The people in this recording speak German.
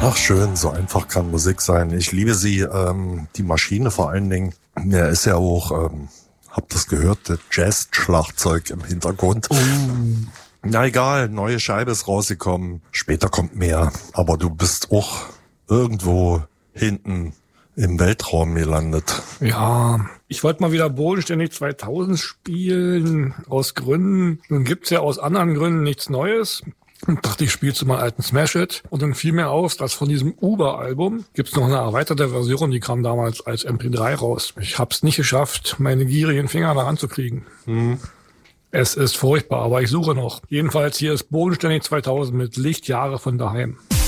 Ach schön, so einfach kann Musik sein. Ich liebe sie, die Maschine vor allen Dingen. Er ist ja auch, hab das gehört, der Jazz-Schlagzeug im Hintergrund. Na egal, neue Scheibe ist rausgekommen. Später kommt mehr. Aber du bist auch irgendwo hinten im Weltraum gelandet. Ja, ich wollte mal wieder bodenständig 2000 spielen, aus Gründen. Nun gibt's ja aus anderen Gründen nichts Neues. Und dachte, ich spiele zu meinem alten Smash-Hit. Und dann fiel mir auf, dass von diesem Uber-Album gibt's noch eine erweiterte Version, die kam damals als MP3 raus. Ich hab's nicht geschafft, meine gierigen Finger da ranzukriegen. Es ist furchtbar, aber ich suche noch. Jedenfalls hier ist bodenständig 2000 mit Lichtjahre von daheim.